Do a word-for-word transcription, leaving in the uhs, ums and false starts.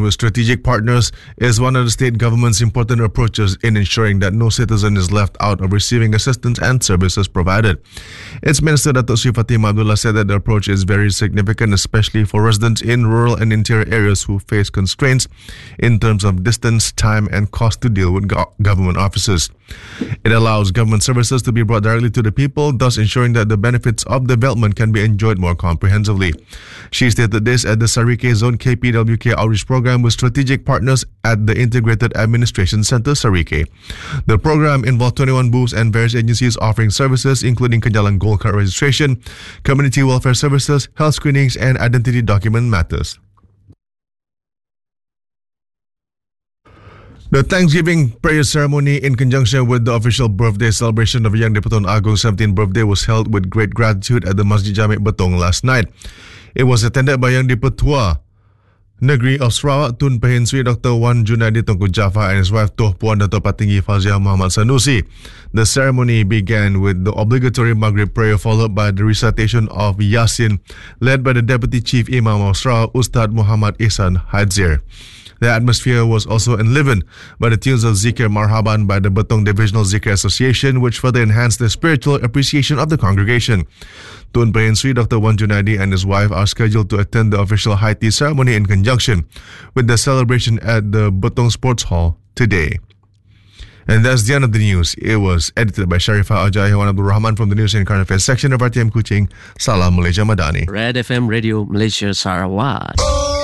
with strategic partners is one of the state government's important approaches in ensuring that no citizen is left out of receiving assistance and services provided. Its Minister Datuk Sri Fatimah Abdullah said that the approach is very significant, especially for residents in rural and interior areas who face constraints in terms of distance, time, and cost to deal with go- government offices. It allows government services to be brought directly to the people, thus ensuring that the benefits of development can be enjoyed more comprehensively. She stated this at the Sarike Zone K P W K outreach program with strategic partners at the Integrated Administration Center, Sarike. The program involved twenty-one booths and various agencies offering services including Kenyalang Gold Card registration, community welfare services, health screenings, and identity document matters. The Thanksgiving prayer ceremony in conjunction with the official birthday celebration of Yang di-Pertuan Agong's seventeenth birthday was held with great gratitude at the Masjid Jami' Betong last night. It was attended by Yang di-Pertua Negeri of Sarawak Tun Pehin Sri Doctor Wan Junaidi Tunku Jaafar and his wife Tuh Puan Dato' Patinggi Fauziah Muhammad Sanusi. The ceremony began with the obligatory Maghrib prayer followed by the recitation of Yasin led by the Deputy Chief Imam of Sarawak Ustad Muhammad Ihsan Hadzir. The atmosphere was also enlivened by the tunes of Zikir Marhaban by the Betong Divisional Zikir Association, which further enhanced the spiritual appreciation of the congregation. Tun Pehin Sri Doctor Wan Junaidi and his wife are scheduled to attend the official high tea ceremony in conjunction with the celebration at the Betong Sports Hall today. And that's the end of the news. It was edited by Sharifah Ajay Hewan Abdul Rahman from the News and Current Affairs section of R T M Kuching. Salam Malaysia Madani. Red F M Radio Malaysia Sarawak.